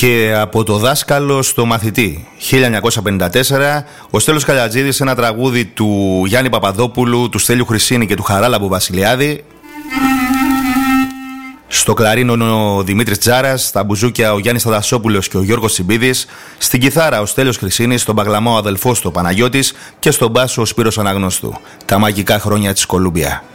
Και από το δάσκαλο στο μαθητή, 1954, ο Στέλιος Καλιατζίδης, ένα τραγούδι του Γιάννη Παπαδόπουλου, του Στέλιου Χρυσίνη και του Χαράλαμπου Βασιλιάδη. Στο κλαρίνο ο Δημήτρης Τζάρας, στα μπουζούκια ο Γιάννης Θαδασόπουλος και ο Γιώργος Τσιμπίδης, στην κιθάρα ο Στέλιος Χρυσίνης, στον μπαγλαμά ο αδελφός του Παναγιώτης και στον μπάσο ο Σπύρος Αναγνώστου. Τα μαγικά χρόνια της Κολούμπια.